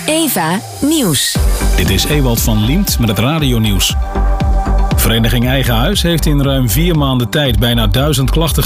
Eva Nieuws. Dit is Ewald van Liemt met het radionieuws. Vereniging Eigen Huis heeft in ruim 4 maanden tijd bijna 1000 klachten